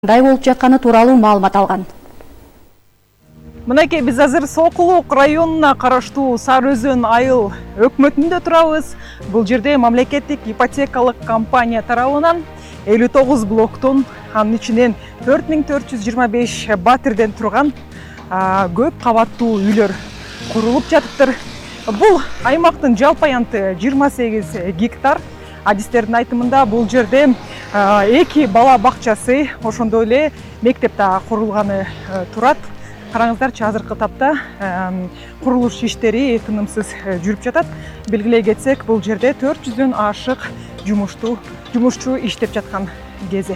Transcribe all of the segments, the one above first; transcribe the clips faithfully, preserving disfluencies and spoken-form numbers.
кандай болуп жатканы тууралуу маалымат алган. Мынакей биз азыр Сокулук районуна караштуу Сары Өзөн айыл өкмөтүндө турабыз. Бул жерде мамлекеттик ипотекалык компания тарабынан элүү тогуз блоктун, анын ичинен төрт миң төрт жүз жыйырма беш батирден турган көп кабаттуу үйлөр курулуп жатыптыр. Бул аймактын жалпы аянты жыйырма сегиз гектар. Адистердин айтымында бул жерде эки бала бакчасы, ошондой эле мектеп да курулганы турат. Караңыздарчы, азыркы тапта курулуш иштери тынымсыз жүрүп жатат. Белгилей кетсек, бул жерде төрт жүздөн ашык жумушту жумушчу иштеп жаткан кези.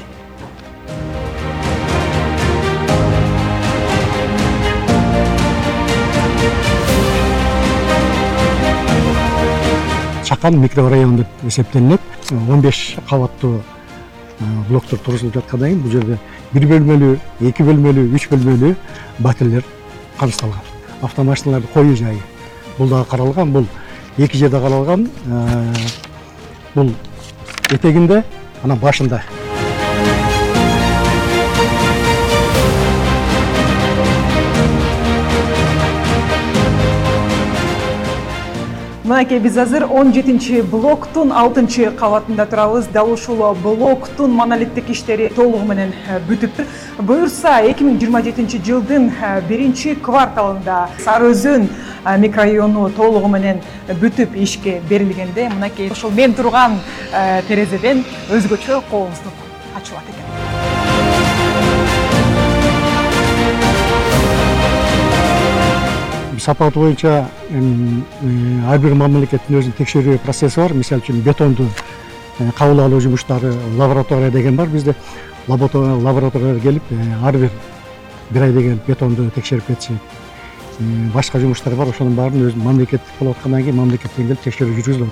Чакан микрорайон деп эсептелинет. он беш кабаттуу блоктор тургузулуп жаткандан кийин бул жерде бир бөлмөлүү, эки бөлмөлүү, үч бөлмөлүү батирлер карышталган. Автомашиналарды коюу жайы бул да каралган. Бул эки жерде каралган. Бул этегинде, анан башында. Мынакей биз азыр он жетинчи блоктун алтынчы кабатында турабыз. Дал ушул блоктун монолиттик иштери толугу менен бүтүптүр. Буюрса эки миң жыйырма жетинчи жылдын биринчи кварталында Сары Өзөн микрорайону толугу менен бүтүп ишке берилгенде, мынакей ушул мен турган терезеден өзгөчө кооздук ачылат экен. Сапаты боюнча ар бир мамлекеттин өзүнүн текшерүү процесси бар. Мисалы үчүн бетонду кабыл алуу жумуштары, лаборатория деген бар. Бизде лабораторияга келип, ар бир бир айда келип бетонду текшерип кетишет. Башка жумуштар бар. Ошонун баарын өзү мамлекеттик болуп аткандан кийин мамлекеттен келип текшерүү жүргүзүлөт.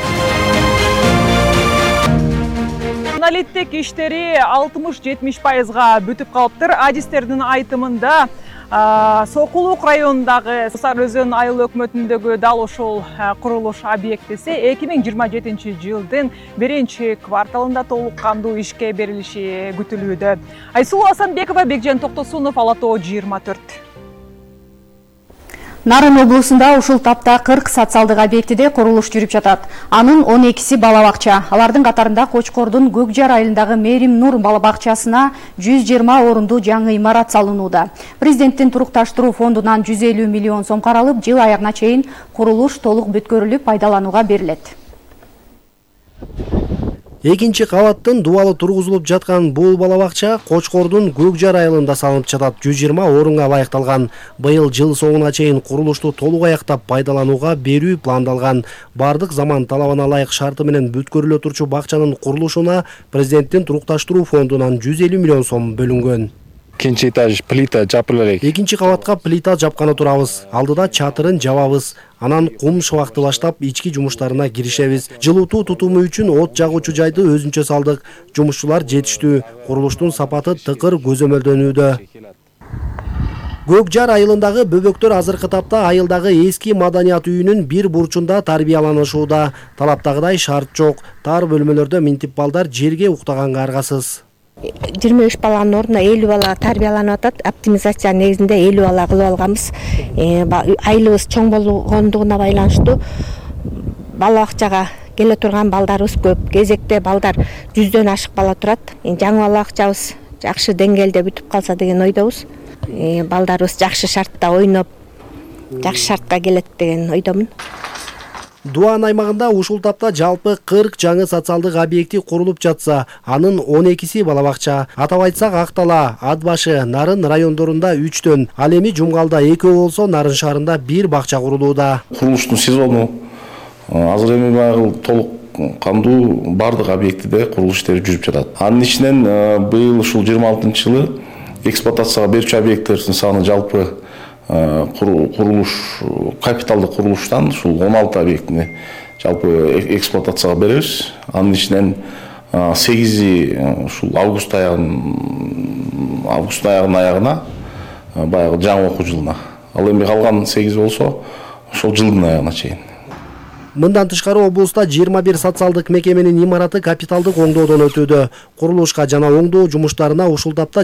Монолиттик иштери алтымыш жетимиш пайызга бүтүп калыптыр. Адистердин айтымында Сокулук районундагы Сары Өзөн айыл өкмөтүндөгү дал ушул курулуш объектиси эки миң жыйырма жетинчи жылдын биринчи кварталында толук кандуу ишке берилиши күтүлүүдө. Айсулуу Асанбекова, Бекжан Токтосунов, Ала Тоо жыйырма төрт. Нарын облусунда ушул тапта кырк социалдык объектиде курулуш жүрүп жатат. Анын он экиси бала бакча. Алардын катарында Кочкордун Көкжар айылындагы Мерим Нур бала бакчасына жүз жыйырма орунду жаңы имарат салынууда. Президенттин турукташтыруу фондунан жүз элүү миллион сом каралып, жыл аягына чейин курулуш толук бүткөрүлүп пайдаланууга берилет. Экинчи кабаттын дубалы тургузулуп жаткан бул бала бакча Кочкордун Көкжар айылында салынып жатат. жүз жыйырма орунга ылайыкталган. Быйыл жыл соңуна чейин курулушту толук аяктап пайдаланууга берүү пландалган. Бардык заман талабына ылайык шарты менен бүткөрүлө турчу бакчанын курулушуна президенттин турукташтыруу фондунан жүз элүү миллион сом бөлүнгөн. Экинчи этаж плита жапылып элек. Экинчи кабатка плита жапканы турабыз. Алдыда чатырын жабабыз. Анан кум шыбакты баштап ички жумуштарына киришебиз. Жылытуу тутуму үчүн от жагуучу жайды өзүнчө салдык. Жумушчулар жетиштүү. Курулуштун сапаты тыкыр көзөмөлдөнүүдө. Көкжар айылындагы бөбөктөр азыркы тапта айылдагы эски маданият үйүнүн бир бурчунда тарбияланышууда. Талаптагыдай шарт жок. Тар бөлмөлөрдө минтип балдар жерге уктаганга аргасыз. жыйырма беш баланын ордуна элүү бала тарбияланып атат. Оптимизация негизинде элүү бала кылып алганбыз. Айылыбыз чоң болгондугуна байланыштуу бала бакчага келе турган балдарыбыз көп. Кезекте балдар жүздөн ашык бала турат. Жаңы бала бакчабыз жакшы деңгээлде бүтүп калса деген ойдобуз. Балдарыбыз жакшы шартта ойноп, жакшы шартка келет деген ойдомун. Дуан аймагында ушул тапта жалпы кырк жаңы социалдык объекти курулуп жатса, анын он экиси бала бакча. Атап айтсак, Актала, Атбашы, Нарын райондорунда үчтөн, ал эми Жумгалда экөө болсо, Нарын шаарында бир бакча курулууда. Курулуштун сезону азыр эми баягы толук кандуу бардык объектиде курулуш иштери жүрүп жатат. Анын ичинен быйыл ушул жыйырма алтынчы жылы эксплуатацияга берүүчү объекттердин саны жалпы курулуш капиталдык курулуштан ушул он алты объектини жалпы эксплуатацияга беребиз. Анын ичинен сегизи ушул август аягын август аягынын аягына баягы жаңы окуу жылына. Ал эми калган сегизи болсо ошол жылдын аягына чейин. Мындан тышкары облуста жыйырма бир социалдык мекеменин имараты капиталдык оңдоодон өтүүдө. Курулушка жана оңдоо жумуштарына ушул тапта